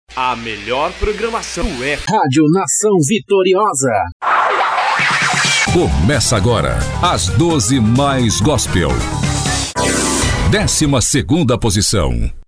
A melhor programação é Rádio Nação Vitoriosa. Começa agora, às 12 mais gospel. 12ª posição.